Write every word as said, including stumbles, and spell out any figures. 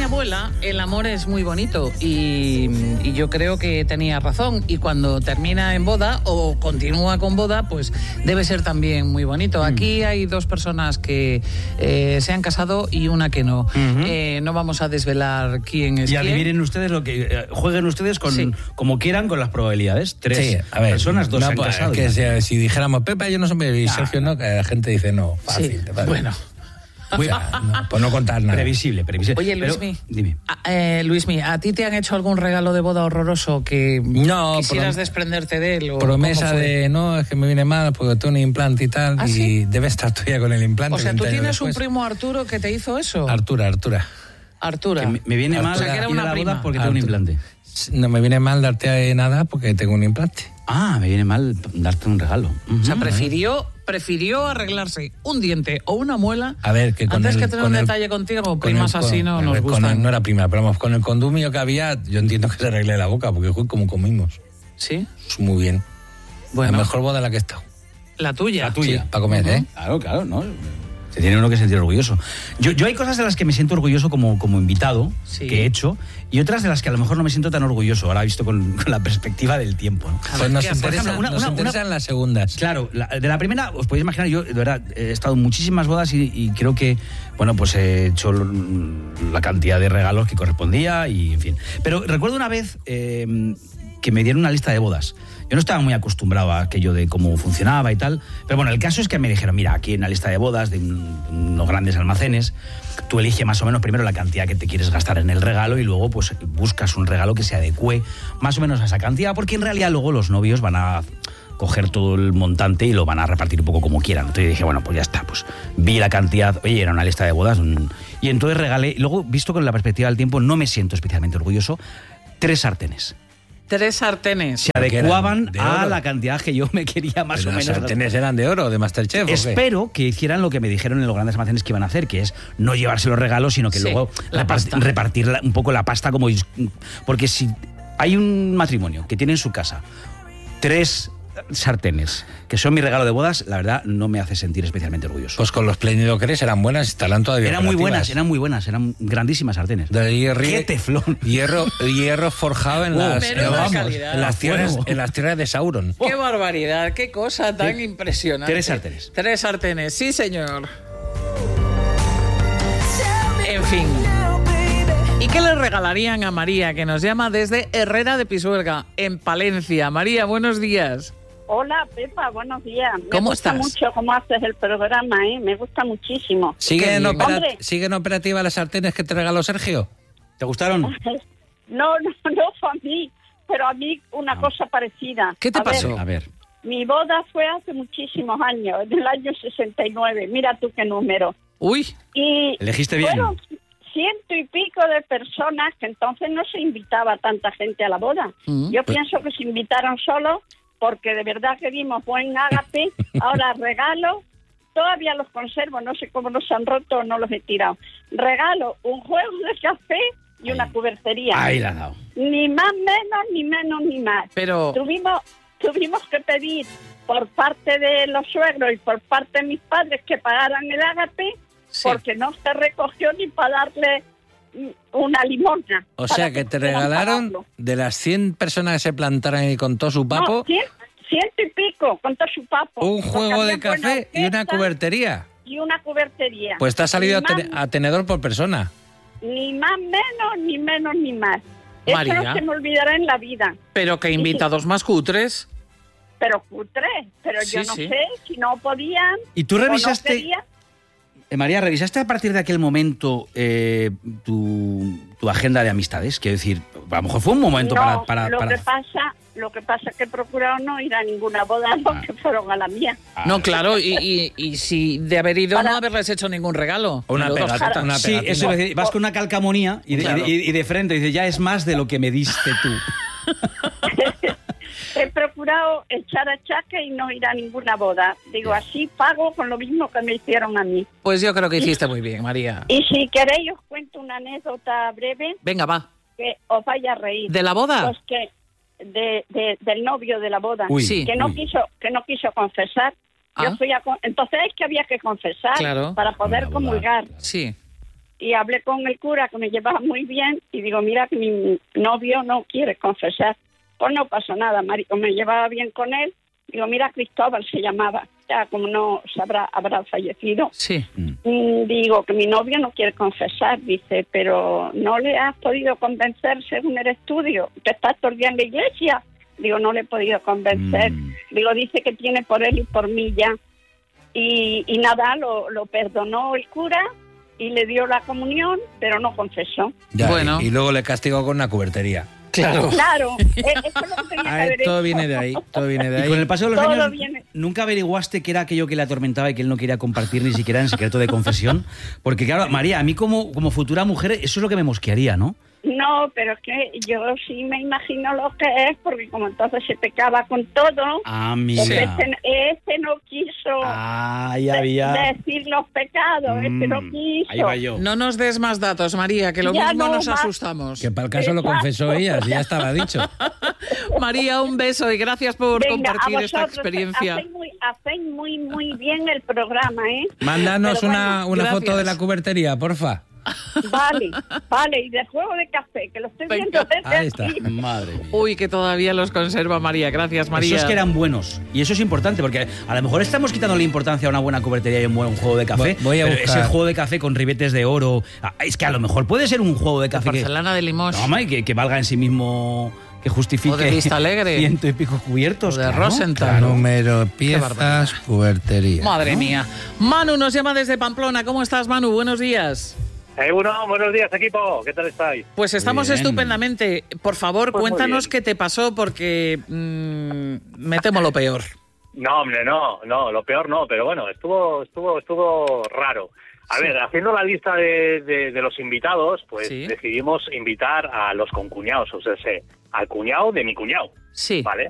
mi abuela, el amor es muy bonito y, y yo creo que tenía razón. Y cuando termina en boda o continúa con boda, pues debe ser también muy bonito. Aquí hay dos personas que eh, se han casado y una que no. Uh-huh. Eh, no vamos a desvelar quién es y quién. Y adivinen ustedes lo que... Eh, jueguen ustedes con, sí. como quieran con las probabilidades. Tres sí, a ver, personas, dos no, se han pues, casado. Que si, si dijéramos Pepa, yo no sé, y Sergio no, que la gente dice no, fácil. Sí, te vale. bueno... O sea, no, pues no contar nada. Previsible, previsible. Oye, Luismi, Pero, dime. Eh, Luismi, ¿a ti te han hecho algún regalo de boda horroroso que no, quisieras prom- desprenderte de él? O promesa de, no, es que me viene mal porque tengo un implante y tal, ¿Ah, y sí? debe estar todavía con el implante. O sea, ¿tú tienes después. un primo Arturo que te hizo eso? Artura, Artura. Artura. Que me, me viene Artura. mal o sea, que era ir una a la prima. boda porque Artura. tengo un implante. No me viene mal darte nada porque tengo un implante. Ah, me viene mal darte un regalo. Uh-huh. O sea, prefirió, prefirió arreglarse un diente o una muela a ver, que con antes el, que tener con un el, detalle contigo, como primas el, así no con, nos con gustan. El, no era prima, pero vamos, con el condumio que había, yo entiendo que se arregle la boca, porque fue como comimos. ¿Sí? Pues muy bien. Bueno. La mejor boda en la que he estado. La tuya. La tuya. Sí, para comer, uh-huh. ¿eh? Claro, claro, ¿no? Se tiene uno que sentir orgulloso. Yo, yo hay cosas de las que me siento orgulloso como, como invitado, sí. que he hecho, y otras de las que a lo mejor no me siento tan orgulloso, ahora visto con, con la perspectiva del tiempo, ¿no? Pues nos interesan interesa, una, nos una, interesan una, las segundas. Claro, la, de la primera, os podéis imaginar, yo de verdad he estado en muchísimas bodas y, y creo que, bueno, pues he hecho la cantidad de regalos que correspondía y, en fin. Pero recuerdo una vez eh, que me dieron una lista de bodas. Yo no estaba muy acostumbrado a aquello de cómo funcionaba y tal, pero bueno, el caso es que me dijeron, mira, aquí hay una lista de bodas de un, unos grandes almacenes, tú eliges más o menos primero la cantidad que te quieres gastar en el regalo y luego pues buscas un regalo que se adecue más o menos a esa cantidad, porque en realidad luego los novios van a coger todo el montante y lo van a repartir un poco como quieran. Entonces dije, bueno, pues ya está, pues vi la cantidad, oye, era una lista de bodas, y entonces regalé, luego visto con la perspectiva del tiempo, no me siento especialmente orgulloso, tres sartenes. Tres sartenes. Se adecuaban a la cantidad que yo me quería más Pero o menos. ¿Las sartenes eran de oro, de Masterchef? Espero que hicieran lo que me dijeron en los grandes almacenes que iban a hacer, que es no llevarse los regalos, sino que sí, luego la repart- repartir la, un poco la pasta como... Porque si hay un matrimonio que tiene en su casa tres sartenes, que son mi regalo de bodas, la verdad no me hace sentir especialmente orgulloso. Pues con los Plenidocres eran buenas, estarán todavía Eran muy buenas, eran muy buenas, eran grandísimas sartenes. De hierro, ¡Qué teflón! Hierro, hierro forjado en, Uh, las, pero en, la vamos, calidad. en, las tierras, en las tierras de Sauron. ¡Qué barbaridad! ¡Qué cosa tan ¿Qué? impresionante! Tres sartenes. Tres sartenes, sí, señor. En fin. ¿Y qué le regalarían a María, que nos llama desde Herrera de Pisuerga, en Palencia? María, buenos días. Hola, Pepa, buenos días. Me ¿Cómo gusta estás? mucho cómo haces el programa, ¿eh? Me gusta muchísimo. ¿Siguen, bien. opera- Hombre. ¿Siguen operativas las sartenes que te regaló Sergio? ¿Te gustaron? No, no, no fue a mí, pero a mí una cosa parecida. ¿Qué te A ver, pasó? A ver. mi boda fue hace muchísimos años, en el año sesenta y nueve. Mira tú qué número. Uy, Y Elegiste bien. fueron ciento y pico de personas, que entonces no se invitaba tanta gente a la boda. Mm. Yo pienso que se invitaron solo porque de verdad que dimos buen ágape. Ahora regalo, todavía los conservo, no sé cómo los han roto o no los he tirado. Regalo un juego de café y una cubertería. Ahí la has dado. Ni más menos, ni menos, ni más. pero... Tuvimos, tuvimos que pedir por parte de los suegros y por parte de mis padres que pagaran el ágape, Sí. porque no se recogió ni para darle mm, una limosna. O para sea, que te pudieran regalaron pagarlo. de las cien personas que se plantaron y con todo su No, papo, cien, ciento y pico, con todo su papo. un Porque juego de había buena café y una orquesta cubertería. Y una cubertería. Pues te ha salido a, Ni ten- más, a tenedor por persona. ni más menos, ni menos, ni más. Eso María. no se me olvidará en la vida. Pero que invitados más cutres. Pero cutre, pero Sí, yo no sí. sé si no podían. ¿Y tú o no revisaste, querían. eh, María, revisaste a partir de aquel momento eh, tu, tu agenda de amistades? Quiero decir, a lo mejor fue un momento No, para... para, lo para... que pasa, lo que pasa es que he procurado no ir a ninguna boda, no, Ah. que fueron a la mía. Ah, No, claro, y, y, y si de haber ido Para- no haberles hecho ningún regalo. Una Menudo pegata- jeta. una Sí, pegatina. eso es decir, vas con una calcamonía y de, Claro. y, y de frente dices, ya es más de lo que me diste tú. He procurado echar achaque y no ir a ninguna boda. Digo, así pago con lo mismo que me hicieron a mí. Pues yo creo que hiciste muy bien, María. Y si queréis os cuento una anécdota breve Venga, va. que os vaya a reír. ¿De la boda? Pues que de, de- del novio de la boda, Uy, Sí. que no uy. quiso que no quiso confesar. Ah. Yo fui a con- entonces es que había que confesar Claro. para poder Una boda. comulgar. Sí. y hablé con el cura, que me llevaba muy bien, y digo, mira que mi novio no quiere confesar. Pues no pasó nada, marico, me llevaba bien con él. Digo, mira, Cristóbal se llamaba, ya como no sabrá, habrá fallecido. Sí. Mm, Digo, que mi novio no quiere confesar, dice, pero ¿no le has podido convencer según el estudio? ¿Que estás todo el día en la iglesia? Digo, no le he podido convencer. Mm. Digo, dice que tiene por él y por mí ya. Y, y nada, lo, lo perdonó el cura y le dio la comunión, pero no confesó. Ya, Bueno. y, y luego le castigó con una cubertería. Claro. Claro, eh, eso es lo que tenía que Ah, haber todo hecho. viene de ahí, todo viene de Y ahí. con el paso de los Todo años, viene. ¿nunca averiguaste qué era aquello que le atormentaba y que él no quería compartir ni siquiera en secreto de confesión? Porque claro, María, a mí como, como futura mujer, eso es lo que me mosquearía, ¿no? No, pero es que yo sí me imagino lo que es, porque como entonces se pecaba con todo, Ah, pues mira. este, este no quiso Ah, ya de- había... decir los pecados, este no Mm, quiso. ahí va yo. No nos des más datos, María, que lo Ya mismo no nos más. asustamos. Que para el caso lo Exacto. confesó ella, si ya estaba dicho. María, un beso y gracias por Venga, compartir a esta vosotros, experiencia. Hacéis muy, hacéis muy, muy bien el programa, ¿eh? Mándanos Pero una, bueno, una foto de gracias. la cubertería, porfa. Vale, vale, y de juego de café, que lo estoy Venga. viendo desde Ahí está. aquí. Madre mía. Uy, que todavía los conserva María. Gracias, María. Esos que eran buenos. Y eso es importante, porque a lo mejor estamos quitando la importancia a una buena cubertería y un buen juego de café. Voy a pero buscar- ese juego de café con ribetes de oro... ah, Es que a lo mejor puede ser un juego de café que, Porcelana de Limos. no, hombre, que, que valga en sí mismo... Que justifique O de Vista Alegre. ciento y pico cubiertos. O de claro, Rosenthal. claro. Número, barbaridad. piezas, cubertería. Madre mía. Manu nos llama desde Pamplona. ¿Cómo estás, Manu? Buenos días. Eh, bueno, buenos días, equipo. ¿Qué tal estáis? Pues estamos Bien. estupendamente. Por favor, Pues muy cuéntanos bien. qué te pasó porque mm, me temo lo peor. No, hombre, no, no, lo peor no, pero bueno, estuvo, estuvo, estuvo raro. A Sí. ver, haciendo la lista de, de, de los invitados, pues Sí. decidimos invitar a los concuñados, o sea, sé, al cuñado de mi cuñado, Sí. ¿vale?